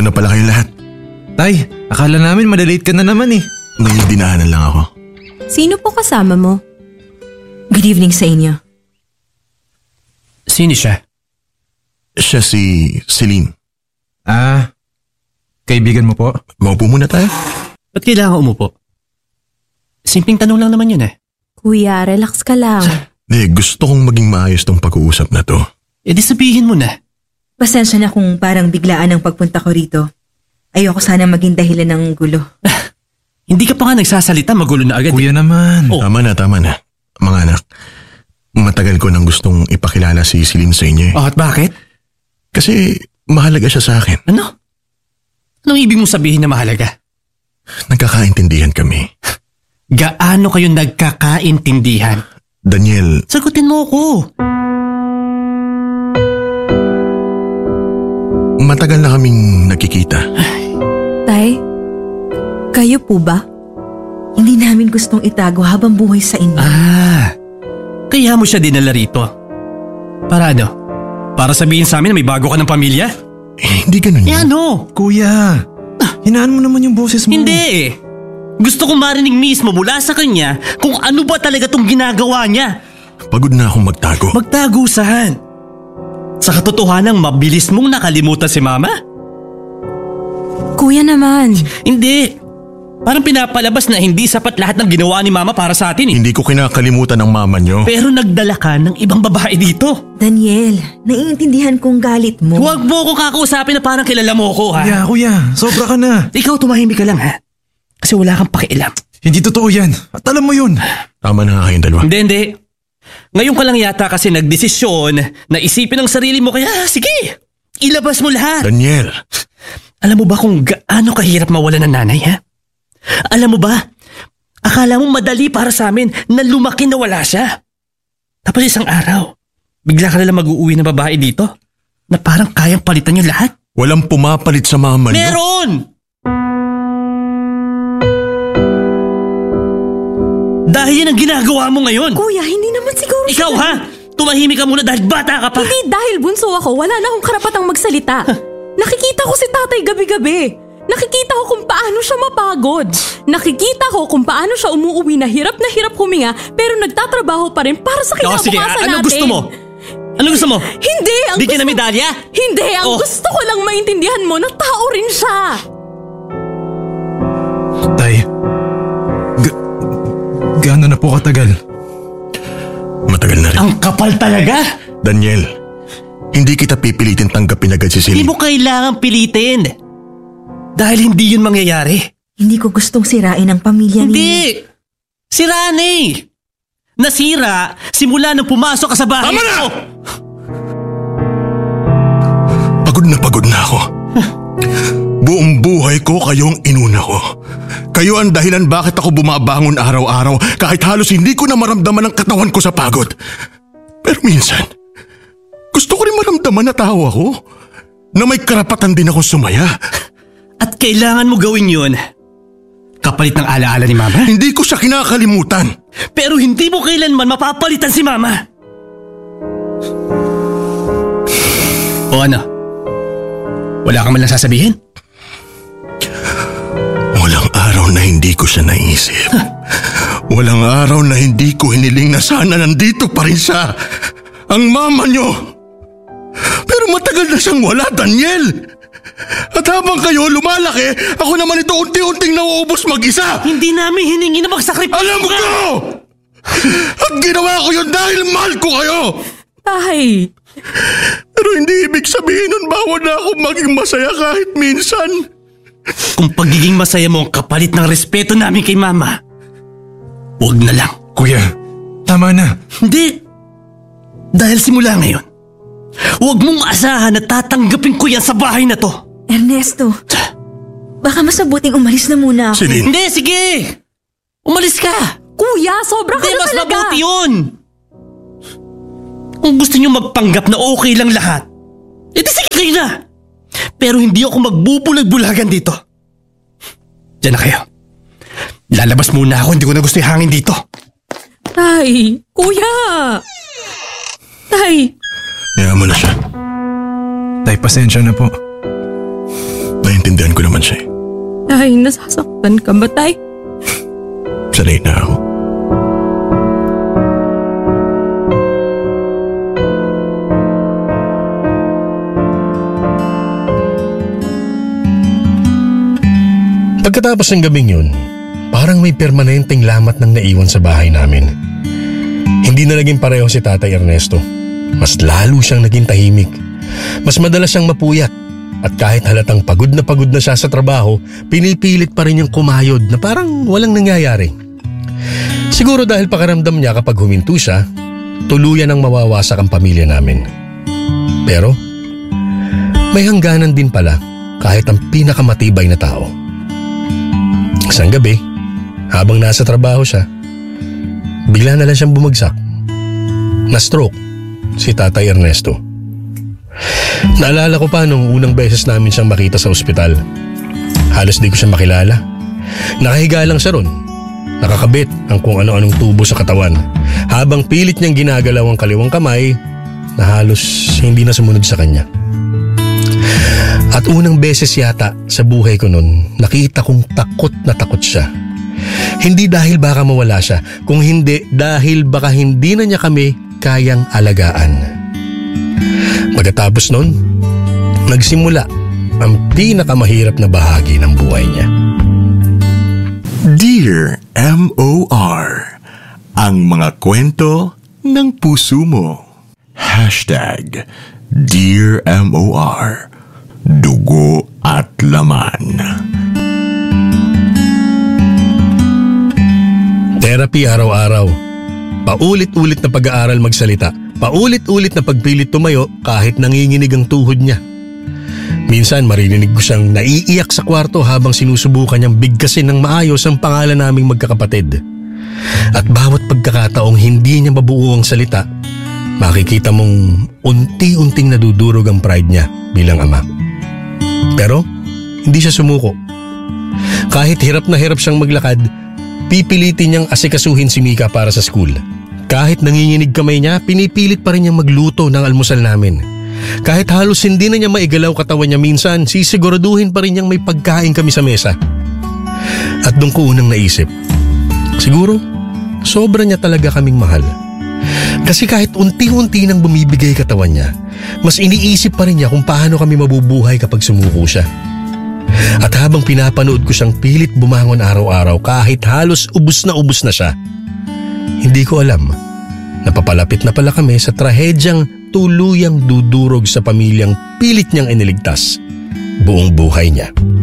na pala kayo lahat. Tay, akala namin madalate ka na naman eh. May dinaanan lang ako. Sino po kasama mo? Good evening sa inyo. Sino siya? Siya si Celine. Kaibigan mo po? Maupo muna tayo. Ba't kailangan umupo? Simpleng tanong lang naman yun eh. Kuya, relax ka lang. Gusto kong maging maayos tong pag-uusap na to. E di sabihin mo na. Pasensya na kung parang biglaan ang pagpunta ko rito. Ayoko sana maging dahilan ng gulo. Hindi ka pa nga nagsasalita, magulo na agad. Kuya naman. Oh. Tama na. Mga anak, matagal ko nang gustong ipakilala si Celine sa inyo. Oh, at bakit? Kasi mahalaga siya sa akin. Ano? Anong ibig mong sabihin na mahalaga? Nagkakaintindihan kami. Gaano kayo nagkakaintindihan? Daniel, Sagutin mo ako. matagal na kaming nakikita. Tay, kayo po ba? Hindi namin gustong itago habang buhay sa inyo. Kaya mo siya dinala rito. Para ano? Para sabihin sa amin na may bago ka ng pamilya? Hindi ganun yun. Ano? Kuya, hinaan mo naman yung boses mo. Hindi eh. Gusto kong marinig mismo mula sa kanya kung ano ba talaga tong ginagawa niya. Pagod na akong magtago. Magtago saan? Sa katotohanan, mabilis mong nakalimutan si Mama? Kuya naman. Hindi. Parang pinapalabas na hindi sapat lahat ng ginawa ni Mama para sa atin eh. Hindi ko kinakalimutan ang mama nyo. Pero nagdala ka ng ibang babae dito. Daniel, naiintindihan kong galit mo. Huwag mo ko kakausapin na parang kilala mo ko ha. Kuya, sobra ka na. Ikaw tumahimik ka lang ha. Kasi wala kang pakialam. Hindi totoo yan. At alam mo yun. Tama na nga kayong dalawa. Hindi. Ngayon ka lang yata kasi nagdesisyon na isipin ang sarili mo kaya sige, ilabas mo lahat. Daniel. Alam mo ba kung gaano kahirap mawala ng nanay ha? Alam mo ba, akala mo madali para sa amin na lumaki na wala siya. Tapos isang araw, bigla ka nalang mag-uuwi ng babae dito na parang kayang palitan yung lahat. Walang pumapalit sa mama nyo. Meron! Dahil yan ang ginagawa mo ngayon. Kuya, hindi naman siguro... Ikaw ha? Tumahimik ka muna dahil bata ka pa. Hindi dahil bunso ako, wala na akong karapatang magsalita. Nakikita ko si tatay gabi-gabi. Nakikita ko kung paano siya mapagod. Nakikita ko kung paano siya umuuwi na hirap huminga pero nagtatrabaho pa rin para sa kinabukasan sige, natin. ano gusto mo? Ano gusto mo? Hindi! Di ka na medalya? Hindi! Ang gusto ko lang maintindihan mo na tao rin siya. Tay, gaano na po katagal? Matagal na rin. Ang kapal talaga! Daniel, hindi kita pipilitin tanggapin agad si Hindi Celine. mo kailangan pilitin. Dahil hindi yun mangyayari. Hindi ko gustong sirain ang pamilya niya. Hindi! Sira na eh! Nasira simula nung pumasok ka sa bahay. Tama na! Pagod na ako. Buong buhay ko kayong inuna ko. Kayo ang dahilan bakit ako bumabangon araw-araw kahit halos hindi ko na maramdaman ang katawan ko sa pagod. Pero minsan, gusto ko rin maramdaman na tao ako. Na may karapatan din akong sumaya. At kailangan mo gawin yun. Kapalit ng alaala ni Mama. Hindi ko siya kinakalimutan. Pero hindi mo kailanman mapapalitan si Mama. O ano? Wala kang man lang sasabihin? Walang araw na hindi ko siya naisip. Walang araw na hindi ko hiniling na sana nandito pa rin siya. Ang mama niyo. Pero matagal na siyang wala, Daniel. At habang kayo lumalaki, ako naman ito unti-unting nauubos mag-isa. Hindi namin hiningi na magsakripisyo. Alam ko! At ginawa ko yun dahil mahal ko kayo. Tay! Pero hindi ibig sabihin nun bawal na ako maging masaya kahit minsan. Kung pagiging masaya mo ang kapalit ng respeto namin kay Mama, huwag na lang. Kuya, tama na. Hindi. Dahil simula ngayon, huwag mong asahan na tatanggapin ko yan sa bahay na to. Ernesto, baka masabuting umalis na muna ako. Celine. Hindi, sige! Umalis ka! Kuya, sobra ka Hindi, na mas talaga. mabuti yun! Kung gusto niyo magpanggap na okay lang lahat, edi sige kayo na! Pero hindi ako magbubulag-bulagan dito. Diyan na kayo. Lalabas muna ako, hindi ko na gusto yung hangin dito. Tay, kuya! Tay! Hayaan mo na siya. Tay, pasensya na po. Naintindihan ko naman siya. Tay, nasasaktan ka ba, Tay? Sanay na ako. Pagkatapos ng gabing yun, parang may permanenteng lamat nang naiwan sa bahay namin. Hindi na naging pareho si Tatay Ernesto. Mas lalo siyang naging tahimik. Mas madalas siyang mapuyat. At kahit halatang pagod na siya sa trabaho, pinipilit pa rin niyang kumayod na parang walang nangyayari. Siguro dahil pakiramdam niya kapag huminto siya, tuluyan ang mawawasak ang pamilya namin. Pero may hangganan din pala kahit ang pinakamatibay na tao. Isang gabi, habang nasa trabaho siya, bigla na lang siyang bumagsak. Na-stroke si Tatay Ernesto. Naalala ko pa nung unang beses namin siyang makita sa ospital. Halos di ko siya makilala. Nakahiga lang siya ron. Nakakabit ang kung ano-anong tubo sa katawan, habang pilit niyang ginagalaw ang kaliwang kamay na halos hindi na sumunod sa kanya. At unang beses yata sa buhay ko nun, nakita kong takot na takot siya. Hindi dahil baka mawala siya, kung hindi dahil baka hindi na niya kami kayang alagaan. Pagkatapos nun, nagsimula ang pinakamahirap na bahagi ng buhay niya. Dear M.O.R. Ang mga kwento ng puso mo. #Dear M.O.R. Dugo at laman. Therapy araw-araw. Paulit-ulit na pag-aaral magsalita. Paulit-ulit na pagpilit tumayo kahit nanginginig ang tuhod niya. Minsan maririnig ko siyang naiiyak sa kwarto habang sinusubukan niyang bigkasin ng maayos ang pangalan naming magkakapatid. At bawat pagkakataong hindi niya mabuo ang salita, makikita mong unti-unting nadudurog ang pride niya bilang ama. Pero hindi siya sumuko. Kahit hirap na hirap siyang maglakad, pipilitin niyang asikasuhin si Mika para sa school. Kahit nanginginig kamay niya, pinipilit pa rin niyang magluto ng almusal namin. Kahit halos hindi na niya maigalaw katawan niya minsan, sisiguraduhin pa rin niyang may pagkain kami sa mesa. At doon ko unang naisip, siguro sobra niya talaga kaming mahal. Kasi kahit unti-unti nang bumibigay katawan niya, mas iniisip pa rin niya kung paano kami mabubuhay kapag sumuko siya. At habang pinapanood ko siyang pilit bumangon araw-araw kahit halos ubus na siya, hindi ko alam na papalapit na pala kami sa trahedyang tuluyang dudurog sa pamilyang pilit niyang iniligtas buong buhay niya.